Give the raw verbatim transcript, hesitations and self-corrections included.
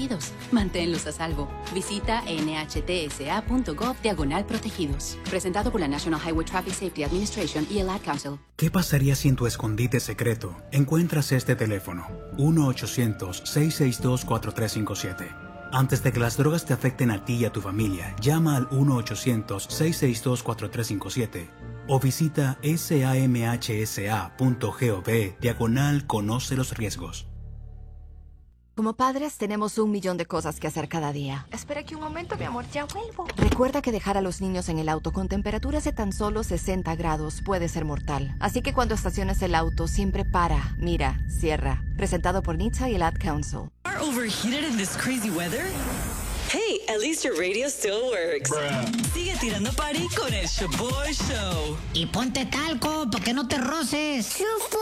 protegidos. Manténlos a salvo. Visita nhtsa.gov diagonal protegidos. Presentado por la National Highway Traffic Safety Administration y el Ad Council. ¿Qué pasaría si en tu escondite secreto encuentras este teléfono? uno ochocientos, seiscientos sesenta y dos, cuatro tres cinco siete. Antes de que las drogas te afecten a ti y a tu familia, llama al uno ochocientos, seiscientos sesenta y dos, cuatro tres cinco siete o visita samhsa.gov diagonal conoce los riesgos. Como padres tenemos un millón de cosas que hacer cada día. Espera aquí un momento, mi amor, ya vuelvo. Recuerda que dejar a los niños en el auto con temperaturas de tan solo sesenta grados puede ser mortal. Así que cuando estaciones el auto, siempre para, mira, cierra. Presentado por N H T S A y el Ad Council. Are overheated in this crazy weather? Hey, at least your radio still works. Bruh. Sigue tirando party con el Shaboy Show. Y ponte talco para que no te roces.